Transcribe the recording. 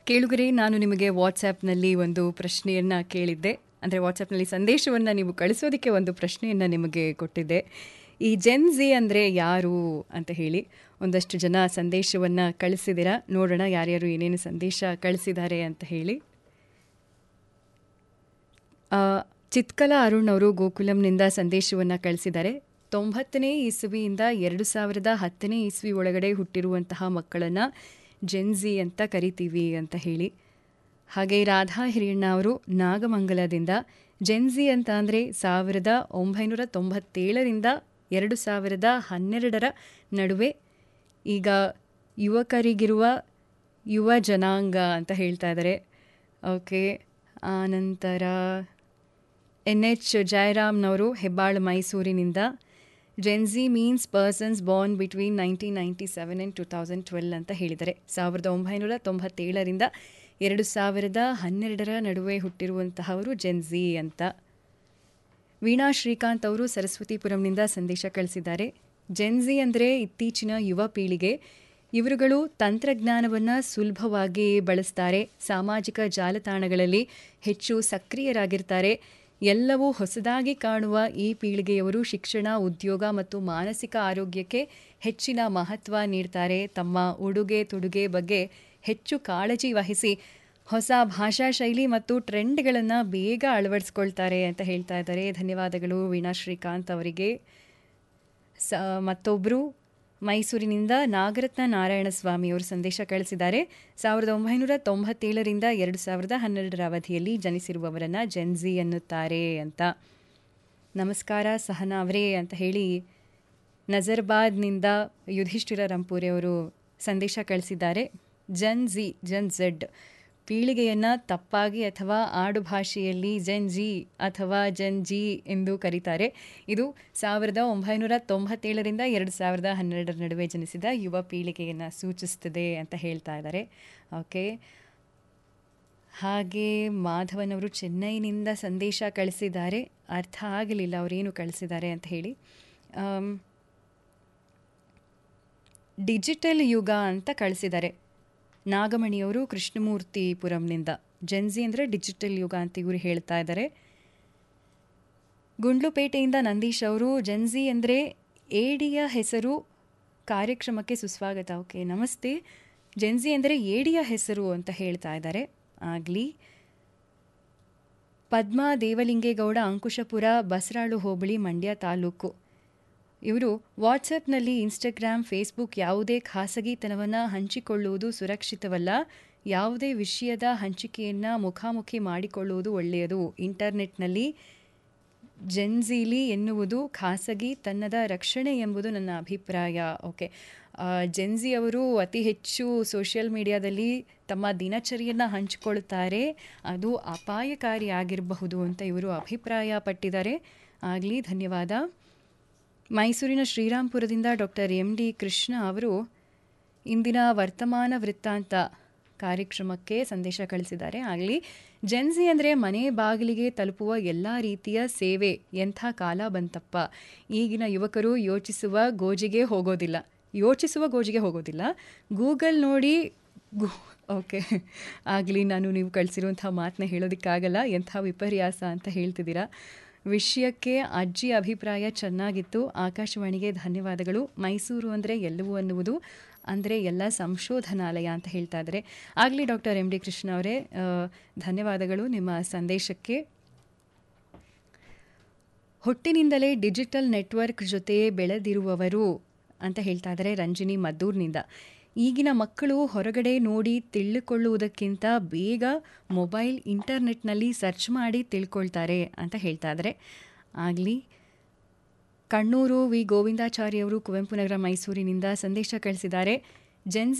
ಕೇಳುಗರೆ, ನಾನು ನಿಮಗೆ ವಾಟ್ಸ್ಆ್ಯಪ್ನಲ್ಲಿ ಒಂದು ಪ್ರಶ್ನೆಯನ್ನು ಕೇಳಿದ್ದೆ. ಅಂದರೆ ವಾಟ್ಸ್ಆ್ಯಪ್ನಲ್ಲಿ ಸಂದೇಶವನ್ನು ನೀವು ಕಳಿಸೋದಕ್ಕೆ ಒಂದು ಪ್ರಶ್ನೆಯನ್ನು ನಿಮಗೆ ಕೊಟ್ಟಿದ್ದೆ. ಈ ಜೆನ್ ಝಿ ಅಂದರೆ ಯಾರು ಅಂತ ಹೇಳಿ ಒಂದಷ್ಟು ಜನ ಸಂದೇಶವನ್ನು ಕಳಿಸಿದ್ದೀರಾ. ನೋಡೋಣ ಯಾರ್ಯಾರು ಏನೇನು ಸಂದೇಶ ಕಳಿಸಿದ್ದಾರೆ ಅಂತ ಹೇಳಿ. ಚಿತ್ಕಲಾ ಅರುಣ್ ಅವರು ಗೋಕುಲಂನಿಂದ ಸಂದೇಶವನ್ನು ಕಳಿಸಿದ್ದಾರೆ. 90ನೇ ಇಸವಿಯಿಂದ 2010ನೇ ಇಸವಿ ಒಳಗಡೆ ಹುಟ್ಟಿರುವಂತಹ ಮಕ್ಕಳನ್ನು ಜೆನ್ ಝಿ ಅಂತ ಕರಿತೀವಿ ಅಂತ ಹೇಳಿ. ಹಾಗೆ ರಾಧಾ ಹಿರಿಯಣ್ಣ ಅವರು ನಾಗಮಂಗಲದಿಂದ ಜೆನ್ ಝಿ ಅಂತ ಅಂದರೆ 1997ರಿಂದ 2012 ನಡುವೆ ಈಗ ಯುವಕರಿಗಿರುವ ಯುವ ಜನಾಂಗ ಅಂತ ಹೇಳ್ತಾ ಇದ್ದಾರೆ. ಓಕೆ, ಆನಂತರ NH ಜಯರಾಮ್ನವರು ಹೆಬ್ಬಾಳು ಮೈಸೂರಿನಿಂದ Zen Zee means persons Born between 1997 and 2012 ಅಂತ ಹೇಳಿದ್ದಾರೆ. 1997ರಿಂದ 2012 ನಡುವೆ ಹುಟ್ಟಿರುವಂತಹವರು ಜೆನ್ ಝಿ ಅಂತ. ವೀಣಾ ಶ್ರೀಕಾಂತ್ ಅವರು ಸರಸ್ವತಿಪುರಂನಿಂದ ಸಂದೇಶ ಕಳಿಸಿದ್ದಾರೆ. ಜೆನ್ ಝಿ ಅಂದರೆ ಇತ್ತೀಚಿನ ಯುವ ಪೀಳಿಗೆ. ಇವರುಗಳು ತಂತ್ರಜ್ಞಾನವನ್ನು ಸುಲಭವಾಗಿ ಬಳಸ್ತಾರೆ. ಸಾಮಾಜಿಕ ಜಾಲತಾಣಗಳಲ್ಲಿ ಹೆಚ್ಚು ಸಕ್ರಿಯರಾಗಿರ್ತಾರೆ. ಎಲ್ಲವೂ ಹೊಸದಾಗಿ ಕಾಣುವ ಈ ಪೀಳಿಗೆಯವರು ಶಿಕ್ಷಣ, ಉದ್ಯೋಗ ಮತ್ತು ಮಾನಸಿಕ ಆರೋಗ್ಯಕ್ಕೆ ಹೆಚ್ಚಿನ ಮಹತ್ವ ನೀಡ್ತಾರೆ. ತಮ್ಮ ಉಡುಗೆ ತೊಡುಗೆ ಬಗ್ಗೆ ಹೆಚ್ಚು ಕಾಳಜಿ ವಹಿಸಿ ಹೊಸ ಭಾಷಾ ಶೈಲಿ ಮತ್ತು ಟ್ರೆಂಡ್ಗಳನ್ನು ಬೇಗ ಅಳವಡಿಸ್ಕೊಳ್ತಾರೆ ಅಂತ ಹೇಳ್ತಾ ಇದ್ದಾರೆ. ಧನ್ಯವಾದಗಳು ವೀಣಾ ಶ್ರೀಕಾಂತ್ ಅವರಿಗೆ. ಮತ್ತೊಬ್ಬರು ಮೈಸೂರಿನಿಂದ ನಾಗರತ್ನ ನಾರಾಯಣಸ್ವಾಮಿ ಅವರು ಸಂದೇಶ ಕಳಿಸಿದ್ದಾರೆ. 1997ರಿಂದ 2012 ಅವಧಿಯಲ್ಲಿ ಜನಿಸಿರುವವರನ್ನು ಜೆನ್ ಝಿ ಅನ್ನುತ್ತಾರೆ ಅಂತ. ನಮಸ್ಕಾರ ಸಹನಾ ಅವರೇ ಅಂತ ಹೇಳಿ ನಜರ್ಬಾದ್ನಿಂದ ಯುಧಿಷ್ಠಿರ ರಂಪೂರೆ ಅವರು ಸಂದೇಶ ಕಳಿಸಿದ್ದಾರೆ. ಜೆನ್ ಝಿ, ಜೆನ್ ಝೆಡ್ ಪೀಳಿಗೆಯನ್ನು ತಪ್ಪಾಗಿ ಅಥವಾ ಆಡು ಭಾಷೆಯಲ್ಲಿ ಜೆನ್ ಜಿ ಅಥವಾ ಜೆನ್ ಜಿ ಎಂದು ಕರೀತಾರೆ. ಇದು 1997ರಿಂದ 2012 ನಡುವೆ ಜನಿಸಿದ ಯುವ ಪೀಳಿಗೆಯನ್ನು ಸೂಚಿಸುತ್ತದೆ ಅಂತ ಹೇಳ್ತಾ ಇದ್ದಾರೆ. ಓಕೆ, ಹಾಗೆ ಮಾಧವನ್ ಅವರು ಚೆನ್ನೈನಿಂದ ಸಂದೇಶ ಕಳಿಸಿದ್ದಾರೆ. ಅರ್ಥ ಆಗಲಿಲ್ಲ ಅವರೇನು ಕಳಿಸಿದ್ದಾರೆ ಅಂತ ಹೇಳಿ. ಡಿಜಿಟಲ್ ಯುಗ ಅಂತ ಕಳಿಸಿದ್ದಾರೆ. ನಾಗಮಣಿಯವರು ಕೃಷ್ಣಮೂರ್ತಿಪುರಂನಿಂದ ಜೆನ್ ಝಿ ಅಂದರೆ ಡಿಜಿಟಲ್ ಯುಗ ಅಂತ ಇವರು ಹೇಳ್ತಾ ಇದ್ದಾರೆ. ಗುಂಡ್ಲುಪೇಟೆಯಿಂದ ನಂದೀಶ್ ಅವರು ಜೆನ್ ಝಿ ಅಂದರೆ ಏಡಿಯ ಹೆಸರು, ಕಾರ್ಯಕ್ರಮಕ್ಕೆ ಸುಸ್ವಾಗತ. ಓಕೆ, ನಮಸ್ತೆ. ಜೆನ್ ಝಿ ಅಂದರೆ ಏಡಿಯ ಹೆಸರು ಅಂತ ಹೇಳ್ತಾ ಇದ್ದಾರೆ. ಆಗಲಿ. ಪದ್ಮಾ ದೇವಲಿಂಗೇಗೌಡ, ಅಂಕುಶಪುರ, ಬಸರಾಳು ಹೋಬಳಿ, ಮಂಡ್ಯ ತಾಲೂಕು. ಇವರು ವಾಟ್ಸಪ್ನಲ್ಲಿ ಇನ್ಸ್ಟಾಗ್ರಾಮ್, ಫೇಸ್ಬುಕ್ ಯಾವುದೇ ಖಾಸಗಿತನವನ್ನು ಹಂಚಿಕೊಳ್ಳುವುದು ಸುರಕ್ಷಿತವಲ್ಲ. ಯಾವುದೇ ವಿಷಯದ ಹಂಚಿಕೆಯನ್ನು ಮುಖಾಮುಖಿ ಮಾಡಿಕೊಳ್ಳುವುದು ಒಳ್ಳೆಯದು. ಇಂಟರ್ನೆಟ್ನಲ್ಲಿ ಜೆನ್ ಝಿಲಿ ಎನ್ನುವುದು ಖಾಸಗಿತನದ ರಕ್ಷಣೆ ಎಂಬುದು ನನ್ನ ಅಭಿಪ್ರಾಯ. ಓಕೆ, ಜೆನ್ ಝಿ ಅವರು ಅತಿ ಹೆಚ್ಚು ಸೋಷಿಯಲ್ ಮೀಡಿಯಾದಲ್ಲಿ ತಮ್ಮ ದಿನಚರಿಯನ್ನು ಹಂಚಿಕೊಳ್ತಾರೆ. ಅದು ಅಪಾಯಕಾರಿಯಾಗಿರಬಹುದು ಅಂತ ಇವರು ಅಭಿಪ್ರಾಯ ಪಟ್ಟಿದ್ದಾರೆ. ಆಗಲಿ, ಧನ್ಯವಾದ. ಮೈಸೂರಿನ ಶ್ರೀರಾಂಪುರದಿಂದ ಡಾಕ್ಟರ್ MD ಕೃಷ್ಣ ಅವರು ಇಂದಿನ ವರ್ತಮಾನ ವೃತ್ತಾಂತ ಕಾರ್ಯಕ್ರಮಕ್ಕೆ ಸಂದೇಶ ಕಳಿಸಿದ್ದಾರೆ. ಆಗಲಿ. ಜೆನ್ ಝಿ ಅಂದರೆ ಮನೆ ಬಾಗಿಲಿಗೆ ತಲುಪುವ ಎಲ್ಲ ರೀತಿಯ ಸೇವೆ. ಎಂಥ ಕಾಲ ಬಂತಪ್ಪ. ಈಗಿನ ಯುವಕರು ಯೋಚಿಸುವ ಗೋಜಿಗೆ ಹೋಗೋದಿಲ್ಲ, ಗೂಗಲ್ ನೋಡಿ ಓಕೆ, ಆಗಲಿ. ನೀವು ಕಳಿಸಿರುವಂಥ ಮಾತನ್ನ ಹೇಳೋದಕ್ಕಾಗಲ್ಲ. ಎಂಥ ವಿಪರ್ಯಾಸ ಅಂತ ಹೇಳ್ತಿದ್ದೀರಾ. ವಿಷಯಕ್ಕೆ ಅಜ್ಜಿ ಅಭಿಪ್ರಾಯ ಚೆನ್ನಾಗಿತ್ತು. ಆಕಾಶವಾಣಿಗೆ ಧನ್ಯವಾದಗಳು. ಮೈಸೂರು ಅಂದರೆ ಎಲ್ಲವೂ ಅನ್ನುವುದು ಅಂದರೆ ಎಲ್ಲ ಸಂಶೋಧನಾಲಯ ಅಂತ ಹೇಳ್ತಾ ಇದ್ದಾರೆ. ಆಗಲಿ ಡಾಕ್ಟರ್ MD ಕೃಷ್ಣ ಅವರೇ, ಧನ್ಯವಾದಗಳು ನಿಮ್ಮ ಸಂದೇಶಕ್ಕೆ. ಹುಟ್ಟಿನಿಂದಲೇ ಡಿಜಿಟಲ್ ನೆಟ್ವರ್ಕ್ ಜೊತೆ ಬೆಳೆದಿರುವವರು ಅಂತ ಹೇಳ್ತಾ ಇದ್ದಾರೆ ರಂಜಿನಿ ಮದ್ದೂರಿನಿಂದ. ಈಗಿನ ಮಕ್ಕಳು ಹೊರಗಡೆ ನೋಡಿ ತಿಳಿದುಕೊಳ್ಳುವುದಕ್ಕಿಂತ ಬೇಗ ಮೊಬೈಲ್, ಇಂಟರ್ನೆಟ್ನಲ್ಲಿ ಸರ್ಚ್ ಮಾಡಿ ತಿಳ್ಕೊಳ್ತಾರೆ ಅಂತ ಹೇಳ್ತಾ ಇದ್ದಾರೆ. ಆಗಲಿ. ಕಣ್ಣೂರು ವಿ ಗೋವಿಂದಾಚಾರ್ಯ ಅವರು ಕುವೆಂಪು ನಗರ ಮೈಸೂರಿನಿಂದ ಸಂದೇಶ ಕಳಿಸಿದ್ದಾರೆ. ಜೆನ್